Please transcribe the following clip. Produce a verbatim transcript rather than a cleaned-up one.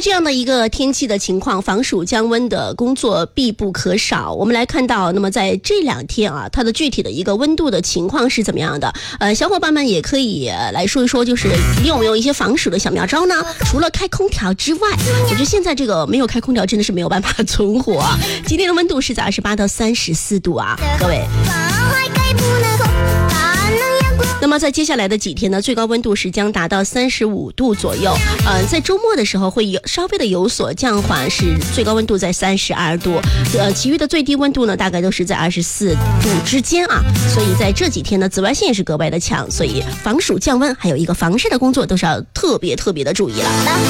这样的一个天气的情况，防暑降温的工作必不可少。我们来看到，那么在这两天啊，它的具体的一个温度的情况是怎么样的？呃，小伙伴们也可以来说一说，就是你有没有一些防暑的小妙招呢？除了开空调之外，我觉得现在这个没有开空调真的是没有办法存活啊。今天的温度是在二十八到三十四度啊，各位。那么在接下来的几天呢，最高温度是将达到三十五度左右。呃，在周末的时候会有稍微的有所降缓，是最高温度在三十二度。呃，其余的最低温度呢，大概都是在二十四度之间啊。所以在这几天呢，紫外线也是格外的强，所以防暑降温还有一个防晒的工作都是要特别特别的注意了。